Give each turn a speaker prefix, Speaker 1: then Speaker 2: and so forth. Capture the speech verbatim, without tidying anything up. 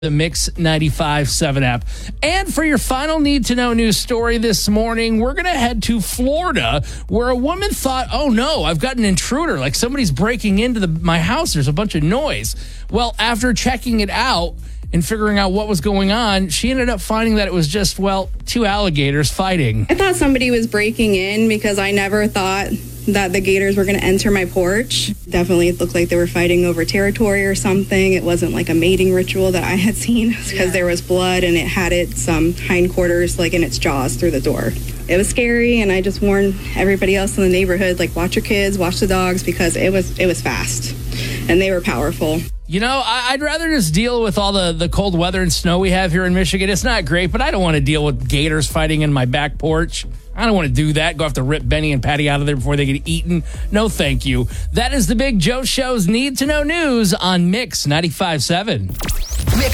Speaker 1: The Mix ninety-five point seven app. And for your final need to know news story this morning, we're going to head to Florida, where a woman thought, oh no, I've got an intruder, like somebody's breaking into the, my house. There's a bunch of noise. Well, after checking it out and figuring out what was going on, she ended up finding that it was just, well, two alligators fighting.
Speaker 2: I thought somebody was breaking in because I never thought that the gators were going to enter my porch. Definitely it looked like they were fighting over territory or something. It wasn't like a mating ritual that I had seen because yeah. there was blood and it had its um, hindquarters like in its jaws through the door. It was scary, and I just warned everybody else in the neighborhood, like, watch your kids, watch the dogs, because it was it was fast and they were powerful.
Speaker 1: You know, I'd rather just deal with all the, the cold weather and snow we have here in Michigan. It's not great, but I don't want to deal with gators fighting in my back porch. I don't want to do that. Go have to rip Benny and Patty out of there before they get eaten. No, thank you. That is the Big Joe Show's Need to Know News on Mix ninety-five point seven.